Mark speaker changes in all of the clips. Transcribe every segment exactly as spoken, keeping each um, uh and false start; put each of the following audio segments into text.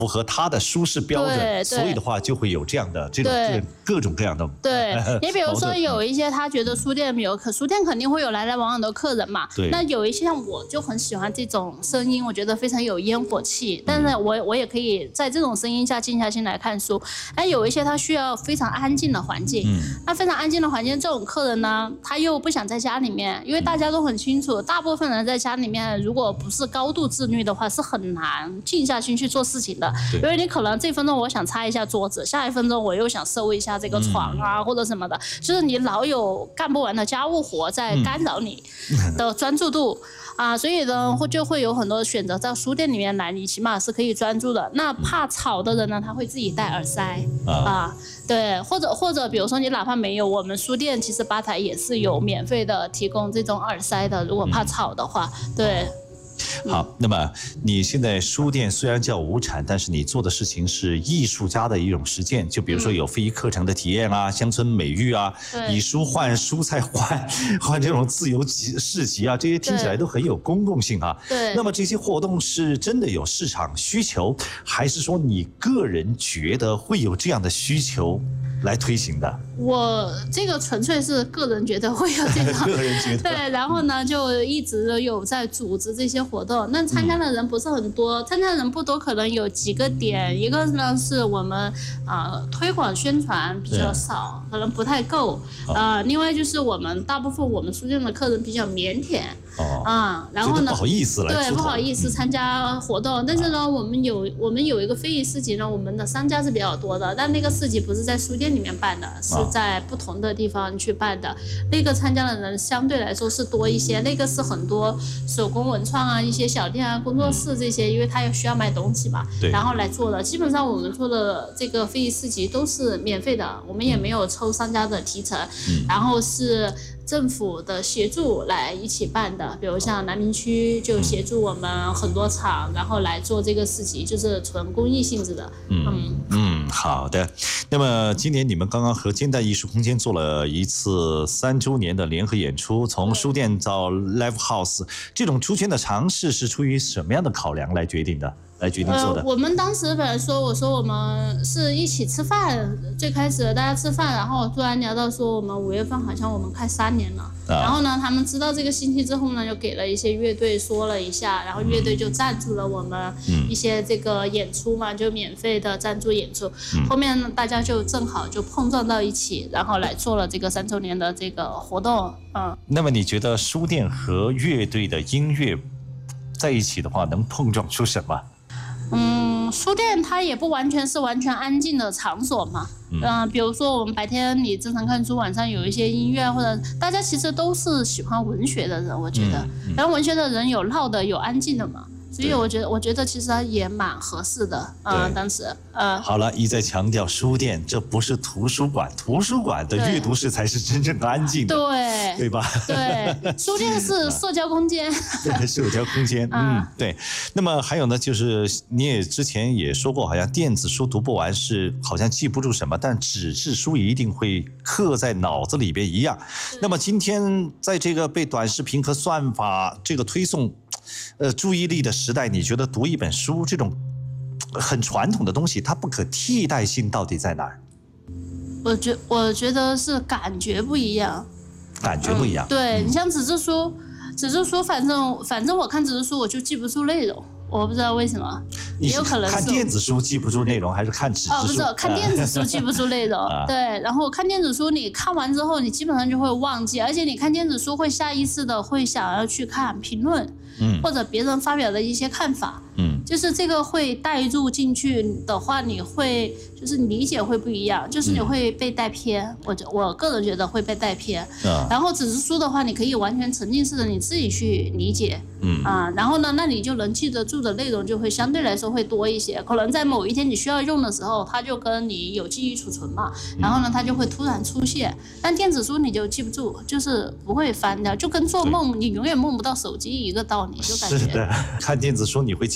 Speaker 1: 符合他的舒适标准，所以的话就会有这样的这种各种各样的。
Speaker 2: 对，你比如说有一些他觉得书店有，可书店肯定会有来来往往的客人嘛。
Speaker 1: 对。
Speaker 2: 那有一些像我就很喜欢这种声音，我觉得非常有烟火气，但是我我也可以在这种声音下静下心来看书。哎，有一些他需要非常安静的环境，嗯，那非常安静的环境，这种客人呢，他又不想在家里面，因为大家都很清楚，大部分人在家里面，如果不是高度自律的话，是很难静下心去做事情的。因为你可能这分钟我想擦一下桌子，下一分钟我又想收一下这个床啊、嗯、或者什么的，就是你老有干不完的家务活在干扰你的专注度、嗯、啊，所以呢就会有很多选择在书店里面来，你起码是可以专注的。那怕吵的人呢，他会自己戴耳塞、嗯、啊，对，或者或者比如说你哪怕没有，我们书店其实吧台也是有免费的提供这种耳塞的，如果怕吵的话，对。
Speaker 1: 好，那么你现在书店虽然叫无产，但是你做的事情是艺术家的一种实践，就比如说有非遗课程的体验啊，乡村美育啊，以书换蔬菜换换这种自由市集啊，这些听起来都很有公共性啊。
Speaker 2: 对。
Speaker 1: 那么这些活动是真的有市场需求，还是说你个人觉得会有这样的需求来推行的？
Speaker 2: 我这个纯粹是个人觉得会有这个
Speaker 1: 个人觉得
Speaker 2: 对，然后呢就一直有在组织这些活动，那参加的人不是很多、嗯、参加的人不多，可能有几个点，一个呢是我们呃推广宣传比较少，可能不太够、哦、呃，另外就是我们大部分我们书店的客人比较腼腆
Speaker 1: 哦，
Speaker 2: 啊、嗯，然后呢，
Speaker 1: 不好意思来，
Speaker 2: 对，不好意思参加活动、嗯。但是呢，我们有我们有一个非遗市集呢，我们的商家是比较多的，但那个市集不是在书店里面办的，是在不同的地方去办的。那个参加的人相对来说是多一些，那个是很多手工文创啊、一些小店啊、工作室这些，因为他也需要卖东西嘛，然后来做的。基本上我们做的这个非遗市集都是免费的，我们也没有抽商家的提成，嗯、然后是政府的协助来一起办的，比如像南明区就协助我们很多场，然后来做这个市集，就是纯公益性质的。
Speaker 1: 嗯 嗯, 嗯，好的。那么今年你们刚刚和煎蛋艺术空间做了一次三周年的联合演出，从书店到 live house， 这种出圈的尝试是出于什么样的考量来决定的？来决定做的、
Speaker 2: 呃、我们当时本来说我说我们是一起吃饭，最开始大家吃饭，然后突然聊到说我们五月份好像我们快三年了、啊、然后呢他们知道这个信息之后呢，就给了一些乐队说了一下，然后乐队就赞助了我们一些这个演出嘛、嗯、就免费的赞助演出、嗯、后面呢大家就正好就碰撞到一起，然后来做了这个三周年的这个活动。嗯，
Speaker 1: 那么你觉得书店和乐队的音乐在一起的话能碰撞出什么？
Speaker 2: 嗯，书店它也不完全是完全安静的场所嘛，嗯、呃，比如说我们白天你正常看书，晚上有一些音乐，或者大家其实都是喜欢文学的人，我觉得，嗯嗯、然后文学的人有闹的，有安静的嘛。所以我觉得，我觉得其实也蛮合适的啊、呃。当时，呃，
Speaker 1: 好了，一再强调书店，这不是图书馆，图书馆的阅读室才是真正安静的，
Speaker 2: 对，
Speaker 1: 对吧？
Speaker 2: 对，书店是社交空间，
Speaker 1: 对，社交空间，嗯，对。那么还有呢，就是你也之前也说过，好像电子书读不完是好像记不住什么，但纸质书一定会刻在脑子里边一样。那么今天在这个被短视频和算法这个推送。呃，注意力的时代，你觉得读一本书这种很传统的东西，它不可替代性到底在哪儿？
Speaker 2: 我觉我觉得是感觉不一样，
Speaker 1: 感觉不一样。
Speaker 2: 嗯、对、嗯、你像纸质书，纸质书反正反正我看纸质书我就记不住内容，我不知道为什么，也有可能是
Speaker 1: 看电子书记不住内容，还是看纸质书？
Speaker 2: 哦，不是，看电子书记不住内容。对，然后看电子书，你看完之后，你基本上就会忘记，而且你看电子书会下意识的会想要去看评论。嗯，或者别人发表的一些看法，嗯，就是这个会带入进去的话，你会就是理解会不一样，就是你会被带偏。嗯、我我个人觉得会被带偏。啊、然后纸质书的话，你可以完全沉浸式的你自己去理解，嗯啊，然后呢，那你就能记得住的内容就会相对来说会多一些。可能在某一天你需要用的时候，它就跟你有记忆储存嘛，然后呢，它就会突然出现。但电子书你就记不住，就是不会翻掉，就跟做梦你永远梦不到手机一个道理。
Speaker 1: 是的，看电子书你会记不住章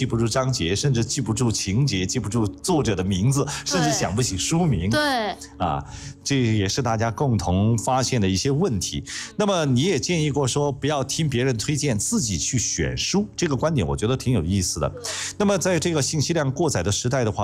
Speaker 1: 章节，甚至记不住情节，记不住作者的名字，甚至想不起书名。
Speaker 2: 对，
Speaker 1: 啊，这也是大家共同发现的一些问题。那么你也建议过说，不要听别人推荐，自己去选书，这个观点我觉得挺有意思的。那么在这个信息量过载的时代的话，